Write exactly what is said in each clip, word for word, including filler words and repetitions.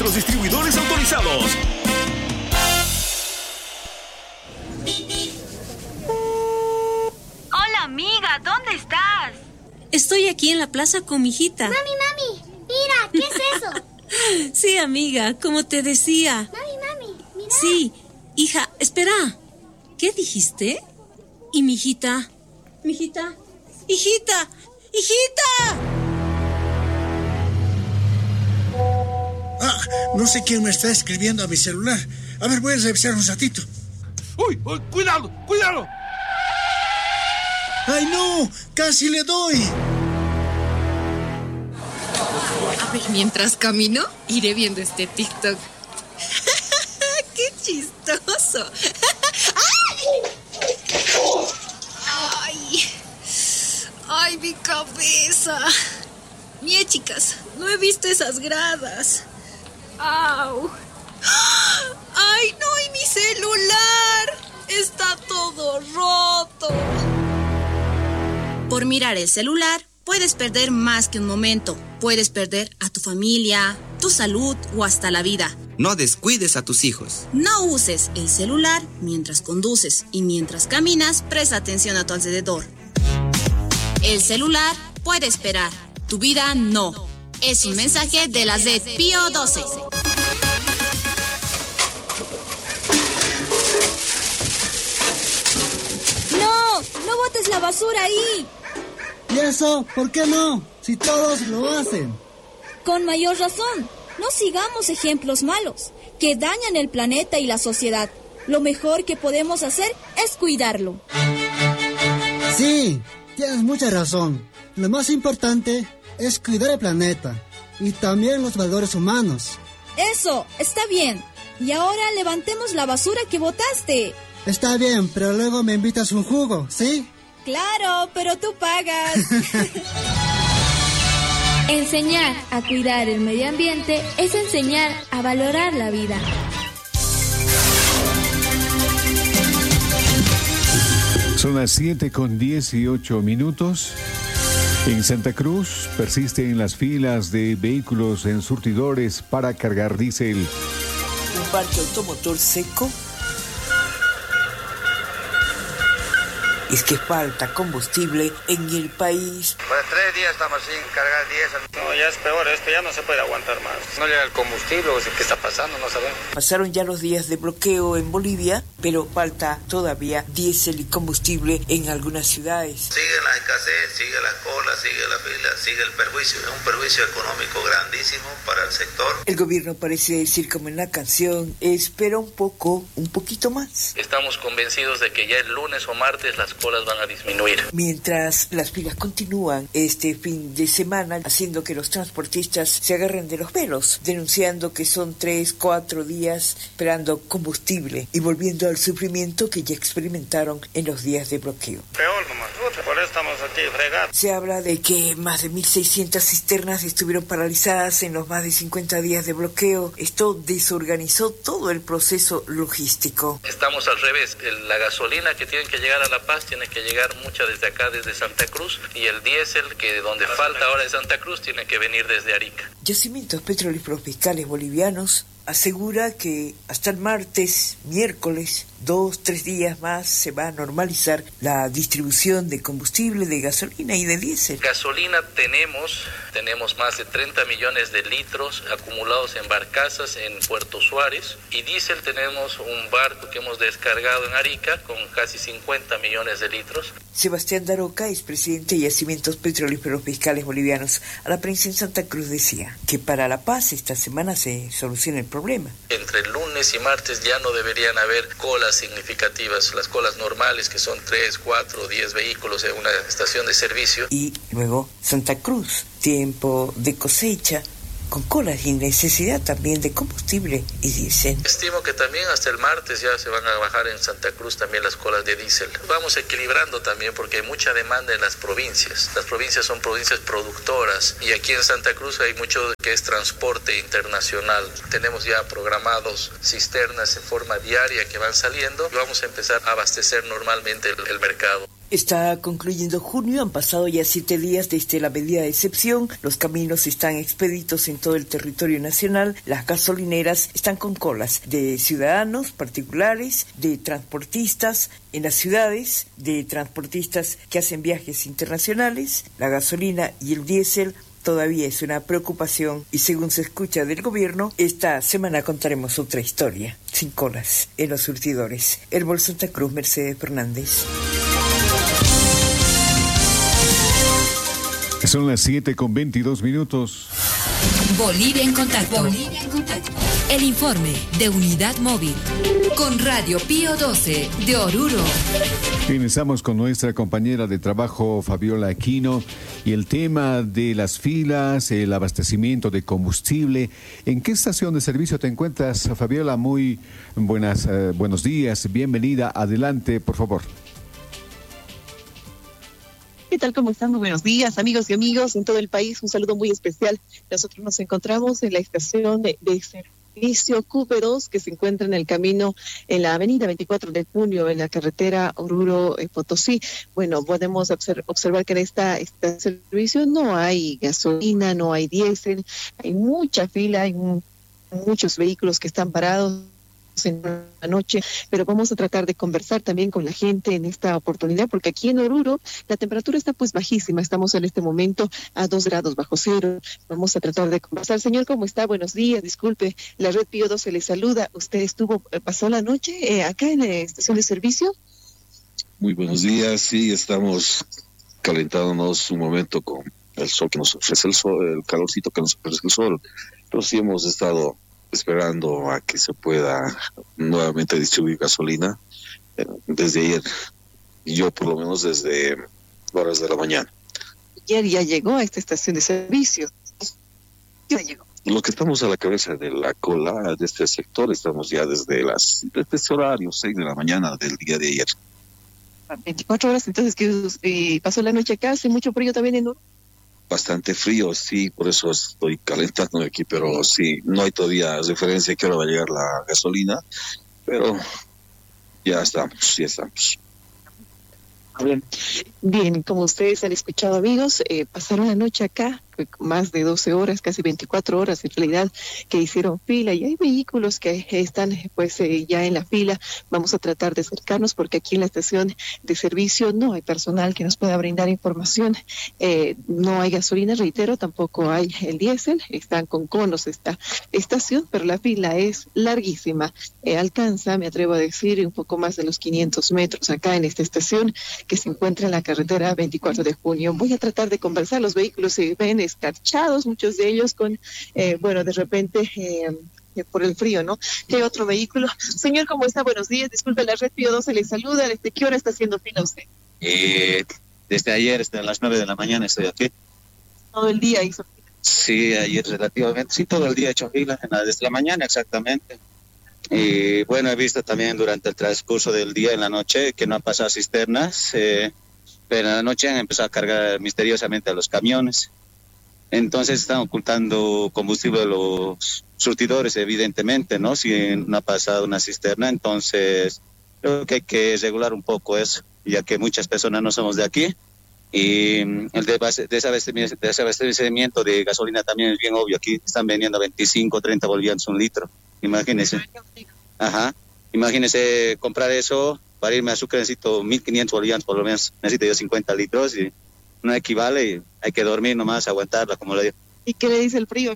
nuestros distribuidores autorizados. Hola, amiga, ¿dónde estás? Estoy aquí en la plaza con mi hijita. Mami, mami, mira, ¿qué es eso? Sí, amiga, como te decía. Mami, mami, mira. Sí, hija, espera. ¿Qué dijiste? ¿Y mi hijita? ¿Mi hijita? ¡Hijita! ¡Hijita! Ah, no sé quién me está escribiendo a mi celular. A ver, voy a revisar un ratito. ¡Uy! uy ¡Cuidado! ¡Cuidado! ¡Ay, no! ¡Casi le doy! A ver, mientras camino, iré viendo este TikTok. ¡Qué chistoso! ¡Ay! ¡Ay, mi cabeza! Mie, chicas, no he visto esas gradas. ¡Au! ¡Ay, no! ¡Y mi celular! ¡Está todo roto! Por mirar el celular, puedes perder más que un momento. Puedes perder a tu familia, tu salud o hasta la vida. No descuides a tus hijos. No uses el celular mientras conduces y mientras caminas, presta atención a tu alrededor. El celular puede esperar, tu vida no. Es un mensaje de la red Pío doce. ¡No! ¡No botes la basura ahí! ¿Y eso? ¿Por qué no? Si todos lo hacen. Con mayor razón. No sigamos ejemplos malos que dañan el planeta y la sociedad. Lo mejor que podemos hacer es cuidarlo. Sí, tienes mucha razón. Lo más importante es cuidar el planeta y también los valores humanos. Eso, está bien. Y ahora levantemos la basura que botaste. Está bien, pero luego me invitas un jugo, ¿sí? Claro, pero tú pagas. Enseñar a cuidar el medio ambiente es enseñar a valorar la vida. Son las siete con dieciocho minutos. En Santa Cruz persisten las filas de vehículos en surtidores para cargar diésel. Un parque automotor seco. Es que falta combustible en el país. Pues tres días estamos sin cargar diésel. No, ya es peor, esto ya no se puede aguantar más. No llega el combustible, o sea, ¿qué está pasando? No sabemos. Pasaron ya los días de bloqueo en Bolivia, pero falta todavía diésel y combustible en algunas ciudades. Sigue la escasez, sigue la cola, sigue la fila, sigue el perjuicio. Es un perjuicio económico grandísimo para el sector. El gobierno parece decir, como en la canción, espera un poco, un poquito más. Estamos convencidos de que ya el lunes o martes las colas van a disminuir. Mientras las filas continúan este fin de semana, haciendo que los transportistas se agarren de los pelos, denunciando que son tres, cuatro días esperando combustible y volviendo al sufrimiento que ya experimentaron en los días de bloqueo. Peor nomás, por eso estamos aquí fregados. Se habla de que más de mil seiscientas cisternas estuvieron paralizadas en los más de cincuenta días de bloqueo. Esto desorganizó todo el proceso logístico. Estamos al revés, la gasolina que tiene que llegar a La Paz tiene que llegar mucha desde acá, desde Santa Cruz, y el diésel que donde falta ahora en Santa Cruz tiene que venir desde Arica. Yacimientos Petrolíferos Fiscales Bolivianos asegura que hasta el martes, miércoles, dos, tres días más se va a normalizar la distribución de combustible, de gasolina y de diésel. Gasolina tenemos, tenemos más de treinta millones de litros acumulados en barcazas en Puerto Suárez, y diésel tenemos un barco que hemos descargado en Arica con casi cincuenta millones de litros. Sebastián Daroca es presidente de Yacimientos Petrolíferos Fiscales Bolivianos. A la prensa en Santa Cruz decía que para La Paz esta semana se soluciona el problema. Entre lunes y martes ya no deberían haber colas significativas, las colas normales que son tres, cuatro, diez vehículos en una estación de servicio. Y luego Santa Cruz, tiempo de cosecha, con colas y necesidad también de combustible y diésel. Estimo que también hasta el martes ya se van a bajar en Santa Cruz también las colas de diésel. Vamos equilibrando también porque hay mucha demanda en las provincias. Las provincias son provincias productoras y aquí en Santa Cruz hay mucho que es transporte internacional. Tenemos ya programados cisternas en forma diaria que van saliendo y vamos a empezar a abastecer normalmente el, el mercado. Está concluyendo junio, han pasado ya siete días desde la medida de excepción, los caminos están expeditos en todo el territorio nacional, las gasolineras están con colas de ciudadanos particulares, de transportistas en las ciudades, de transportistas que hacen viajes internacionales. La gasolina y el diésel todavía es una preocupación y según se escucha del gobierno, esta semana contaremos otra historia, sin colas en los surtidores. Herbol Santa Cruz, Mercedes Fernández. Son las siete con veintidós minutos. Bolivia en contacto. Bolivia en contacto. El informe de Unidad Móvil con Radio Pío doce de Oruro. Iniciamos con nuestra compañera de trabajo Fabiola Aquino y el tema de las filas, el abastecimiento de combustible. ¿En qué estación de servicio te encuentras, Fabiola? Muy buenas, eh, buenos días, bienvenida. Adelante, por favor. ¿Qué tal? ¿Cómo están? Muy buenos días, amigos y amigos en todo el país. Un saludo muy especial. Nosotros nos encontramos en la estación de, de servicio Cupe dos, que se encuentra en el camino en la avenida veinticuatro de junio, en la carretera Oruro-Potosí. Bueno, podemos observ- observar que en esta, esta servicio no hay gasolina, no hay diésel, hay mucha fila, hay un, muchos vehículos que están parados en la noche, pero vamos a tratar de conversar también con la gente en esta oportunidad, porque aquí en Oruro la temperatura está pues bajísima, estamos en este momento a dos grados bajo cero. Vamos a tratar de conversar. Señor, ¿cómo está? Buenos días, disculpe, la red Pío doce le saluda. ¿Usted estuvo, pasó la noche eh, acá en la estación de servicio? Muy buenos días, sí, estamos calentándonos un momento con el sol que nos ofrece el sol, el calorcito que nos ofrece el sol, pero sí hemos estado esperando a que se pueda nuevamente distribuir gasolina eh, desde ayer, yo por lo menos desde horas de la mañana. Ayer ya llegó a esta estación de servicio. Ya llegó. Lo que estamos a la cabeza de la cola de este sector, estamos ya desde las desde este horario, seis de la mañana del día de ayer. veinticuatro horas, entonces, que eh, pasó la noche acá, hace mucho frío también en Oruro. Bastante frío, sí, por eso estoy calentando aquí, pero sí, no hay todavía referencia a qué hora va a llegar la gasolina, pero ya estamos, ya estamos. Bien, bien, como ustedes han escuchado, amigos, eh, pasaron la noche acá, más de doce horas, casi veinticuatro horas en realidad, que hicieron fila, y hay vehículos que están pues eh, ya en la fila. Vamos a tratar de acercarnos porque aquí en la estación de servicio no hay personal que nos pueda brindar información, eh, no hay gasolina, reitero, tampoco hay el diésel, están con conos esta estación, pero la fila es larguísima, eh, alcanza, me atrevo a decir, un poco más de los quinientos metros acá en esta estación que se encuentra en la carretera veinticuatro de junio. Voy a tratar de conversar, los vehículos se ven escarchados, muchos de ellos con, eh, bueno, de repente, eh, eh, por el frío, ¿no? ¿Qué otro vehículo? Señor, ¿cómo está? Buenos días, disculpe, la red Pío doce le saluda. ¿Desde qué hora está haciendo fila usted? Eh, desde ayer, desde las nueve de la mañana estoy aquí. Todo el día hizo fila. Sí, ayer relativamente, sí, todo el día he hecho fila, desde la mañana exactamente. Y bueno, he visto también durante el transcurso del día, en la noche, que no han pasado cisternas, eh, pero en la noche han empezado a cargar misteriosamente a los camiones. Entonces están ocultando combustible a los surtidores, evidentemente, ¿no? Si no ha pasado una cisterna, entonces creo que hay que regular un poco eso, ya que muchas personas no somos de aquí. Y el desabastecimiento de gasolina también es bien obvio. Aquí están vendiendo a veinticinco, treinta bolivianos un litro. Imagínense. Ajá. Imagínense comprar eso para irme a Sucre, necesito mil quinientos bolivianos por lo menos. Necesito yo cincuenta litros y no equivale. Y hay que dormir nomás, aguantarla, como le digo. ¿Y qué le dice el frío?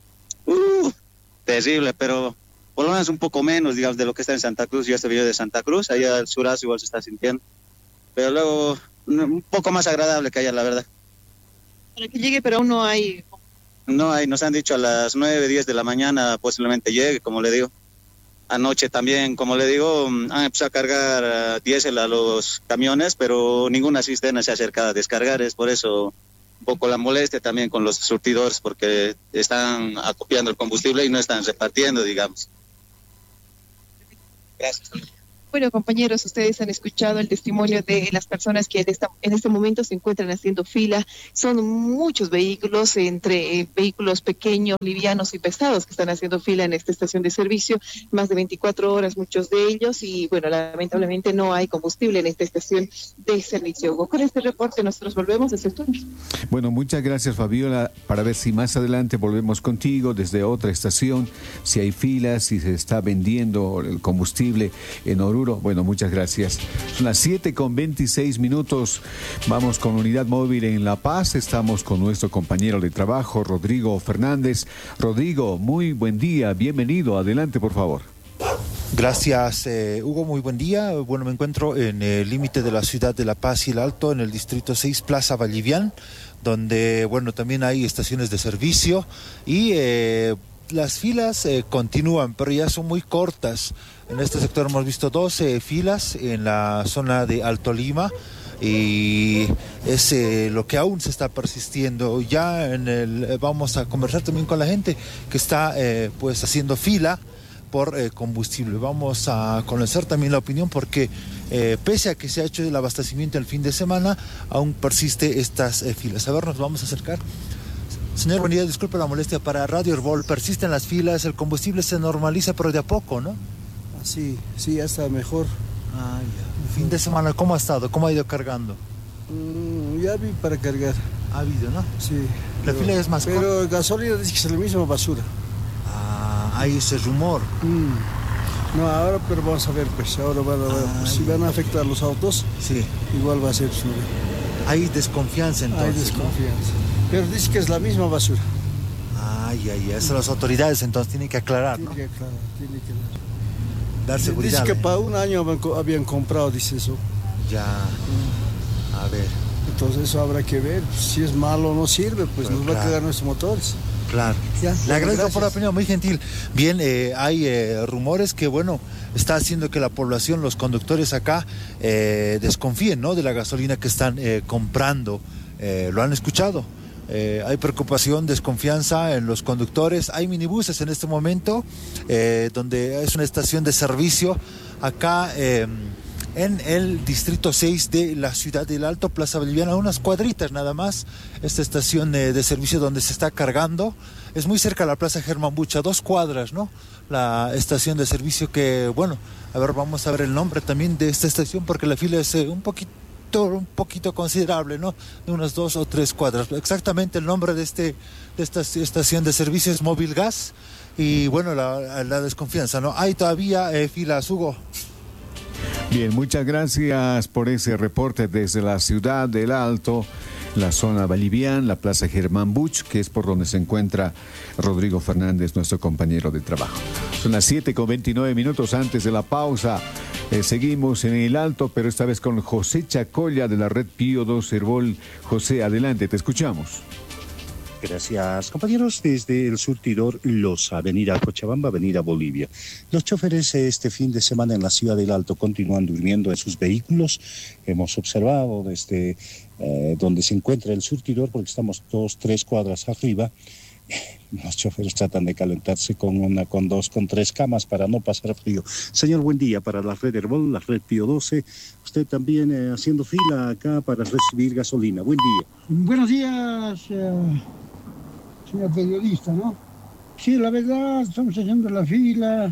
Uh, terrible, pero por lo menos un poco menos, digamos, de lo que está en Santa Cruz. Yo estoy viviendo de Santa Cruz, allá al surazo igual se está sintiendo. Pero luego un poco más agradable que allá, la verdad. Para que llegue, pero aún no hay... No hay, nos han dicho a las nueve, diez de la mañana posiblemente llegue, como le digo. Anoche también, como le digo, han empezado a cargar uh, diésel a los camiones, pero ninguna cisterna se ha acercado a descargar. Es por eso un poco la molestia también con los surtidores, porque están acopiando el combustible y no están repartiendo, digamos. Gracias. Bueno, compañeros, ustedes han escuchado el testimonio de las personas que en, esta, en este momento se encuentran haciendo fila. Son muchos vehículos, entre eh, vehículos pequeños, livianos y pesados que están haciendo fila en esta estación de servicio, más de veinticuatro horas muchos de ellos, y bueno, lamentablemente no hay combustible en esta estación de servicio. Con este reporte nosotros volvemos desde el túnel. Bueno, muchas gracias, Fabiola, para ver si más adelante volvemos contigo desde otra estación, si hay filas, si se está vendiendo el combustible en Oruro. Bueno, muchas gracias. Son las siete con veintiséis minutos. Vamos con Unidad Móvil en La Paz. Estamos con nuestro compañero de trabajo, Rodrigo Fernández. Rodrigo, muy buen día. Bienvenido. Adelante, por favor. Gracias, eh, Hugo. Muy buen día. Bueno, me encuentro en el límite de la ciudad de La Paz y el Alto, en el distrito seis, Plaza Vallivian, donde, bueno, también hay estaciones de servicio y eh, las filas eh, continúan, pero ya son muy cortas. En este sector hemos visto doce filas en la zona de Alto Lima y es eh, lo que aún se está persistiendo. Ya en el, vamos a conversar también con la gente que está eh, pues haciendo fila por eh, combustible. Vamos a conocer también la opinión porque eh, pese a que se ha hecho el abastecimiento el fin de semana, aún persiste estas eh, filas. A ver, nos vamos a acercar. Señor, buen día, disculpe la molestia, para Radio Herbol, persisten las filas, el combustible se normaliza, pero de a poco, ¿no? Sí, sí, ya está mejor. Ah, ya. Fin de semana, ¿cómo ha estado? ¿Cómo ha ido cargando? Mm, ya vi para cargar. Ha habido, ¿no? Sí. La pero, fila es más corta. Pero gasolina dice que es la misma basura. Ah, hay ese rumor. Mm. No, ahora, pero vamos a ver, pues, ahora van a ver, ah, pues, si van a afectar los autos, sí, igual va a ser su... Hay desconfianza entonces. Hay desconfianza. ¿No? Pero dice que es la misma basura. Ay, ay, ay, eso las autoridades entonces tienen que aclarar, tiene ¿no? Que aclarar, tiene que aclarar. Dar seguridad. Dice que ¿eh? para un año habían comprado, dice eso. Ya, a ver. Entonces eso habrá que ver, si es malo o no sirve, pues pero nos claro. va a cagar nuestros motores. Claro. Ya, le agradezco gracias por la opinión, muy gentil. Bien, eh, hay eh, rumores que, bueno, está haciendo que la población, los conductores acá, eh, desconfíen, ¿no?, de la gasolina que están eh, comprando. Eh, ¿Lo han escuchado? Eh, hay preocupación, desconfianza en los conductores. Hay minibuses en este momento, eh, donde es una estación de servicio acá eh, en el distrito seis de la ciudad del Alto, Plaza Valliviana, unas cuadritas nada más. Esta estación eh, de servicio donde se está cargando es muy cerca a la Plaza Germán Bucha, dos cuadras, ¿no? La estación de servicio que, bueno, a ver, vamos a ver el nombre también de esta estación porque la fila es eh, un poquito un poquito considerable, ¿no? De unas dos o tres cuadras. Exactamente el nombre de este de esta estación de servicio es Móvil Gas y bueno, la, la desconfianza, ¿no? Hay todavía eh, filas, Hugo. Bien, muchas gracias por ese reporte desde la ciudad del Alto, la zona Vallivian, la Plaza Germán Buch, que es por donde se encuentra Rodrigo Fernández, nuestro compañero de trabajo. Son las siete con veintinueve minutos antes de la pausa. Eh, seguimos en el Alto, pero esta vez con José Chacolla de la red Pío dos Herbol. José, adelante, te escuchamos. Gracias, compañeros. Desde el surtidor Losa, avenida Cochabamba, avenida Bolivia. Los choferes este fin de semana en la ciudad del Alto continúan durmiendo en sus vehículos. Hemos observado desde eh, donde se encuentra el surtidor, porque estamos dos, tres cuadras arriba. Los choferes tratan de calentarse con una, con dos, con tres camas para no pasar frío. Señor, buen día para la red Herbol, la red Pío doce. Usted también eh, haciendo fila acá para recibir gasolina. Buen día. Buenos días, eh, señor periodista, ¿no? Sí, la verdad, estamos haciendo la fila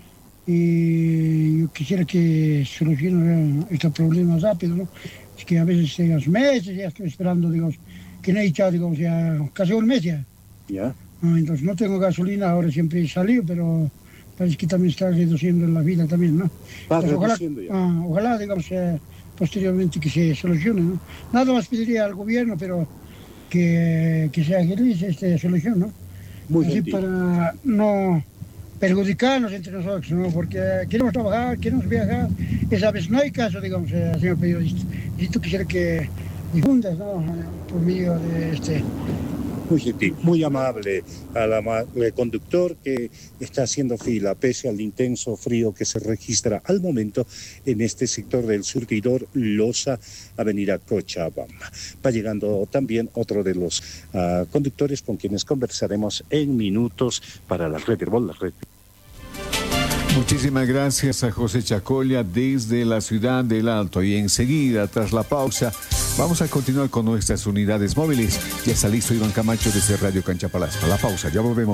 y yo quisiera que solucione estos problemas rápido, ¿no? Es que a veces los meses ya estoy esperando, digamos, que no he echado, digamos, ya casi un mes ya. ¿Ya? Ah, entonces no tengo gasolina, ahora siempre he salido, pero parece que también está reduciendo la vida también, ¿no? Va Entonces, reduciendo ojalá, ya. Ah, ojalá, digamos, eh, posteriormente que se solucione, ¿no? Nada más pediría al gobierno, pero que, que se agilice esta solución, ¿no? Muy Así gentil. para no perjudicarnos entre nosotros, ¿no? Porque queremos trabajar, queremos viajar, esa vez no hay caso, digamos, eh, señor periodista. Y tú quisiera que difundas, ¿no? Por medio de este... Muy gentil, muy amable al amable conductor que está haciendo fila pese al intenso frío que se registra al momento en este sector del surtidor Losa, avenida Cochabamba. Va llegando también otro de los uh, conductores con quienes conversaremos en minutos para la red Herbol, la red. Muchísimas gracias a José Chacolla desde la ciudad del Alto. Y enseguida, tras la pausa, vamos a continuar con nuestras unidades móviles. Ya está listo Iván Camacho desde Radio Canchapalazzo. La pausa, ya volvemos.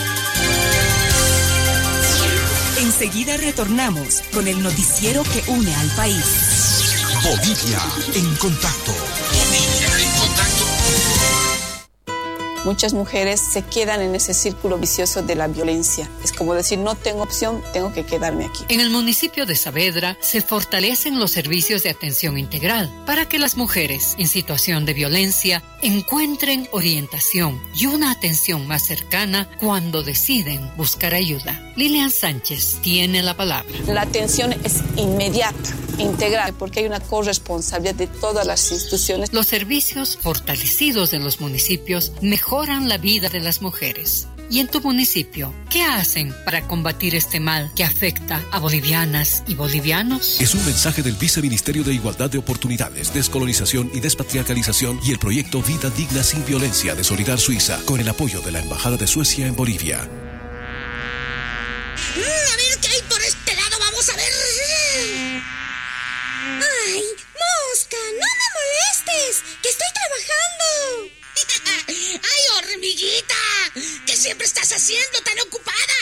Enseguida retornamos con el noticiero que une al país. Bolivia en contacto. Bolivia en contacto. Muchas mujeres se quedan en ese círculo vicioso de la violencia. Es como decir, no tengo opción, tengo que quedarme aquí. En el municipio de Saavedra se fortalecen los servicios de atención integral para que las mujeres en situación de violencia encuentren orientación y una atención más cercana cuando deciden buscar ayuda. Lilian Sánchez tiene la palabra. La atención es inmediata, integral, porque hay una corresponsabilidad de todas las instituciones. Los servicios fortalecidos en los municipios mejoran la vida de las mujeres. ¿Y en tu municipio, qué hacen para combatir este mal que afecta a bolivianas y bolivianos? Es un mensaje del Viceministerio de Igualdad de Oportunidades, Descolonización y Despatriarcalización y el proyecto Vida Digna Sin Violencia de Solidar Suiza, con el apoyo de la Embajada de Suecia en Bolivia. Mm, a ver qué hay por este lado, vamos a ver. ¡Ay, mosca! ¡No me molestes! ¡Que estoy trabajando! ¡Ay, hormiguita! ¿Qué siempre estás haciendo tan ocupada?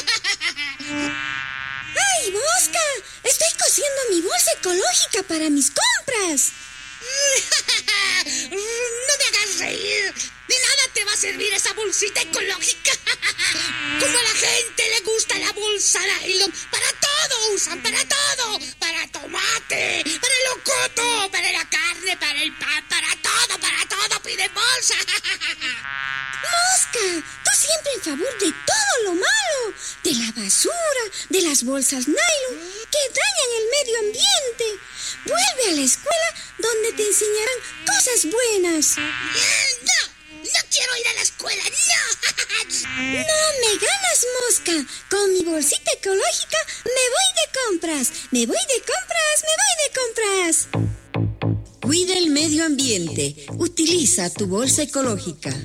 ¡Ay, mosca! Estoy cosiendo mi bolsa ecológica para mis compras. No me hagas reír. De nada te va a servir esa bolsita ecológica. Como a la gente le gusta la bolsa nylon. Para todo usan, para todo. Para tomate, para el locoto, para la carne, para el pan, para todo, para todo piden bolsa. Mosca, tú siempre en favor de todo lo malo. De la basura, de las bolsas nylon que dañan el medio ambiente. Vuelve a la escuela donde te enseñarán cosas buenas. ¡No! ¡No quiero ir a la escuela! ¡No! ¡No me ganas, mosca! Con mi bolsita ecológica me voy de compras. Me voy de compras, me voy de compras. Cuida el medio ambiente. Utiliza tu bolsa ecológica.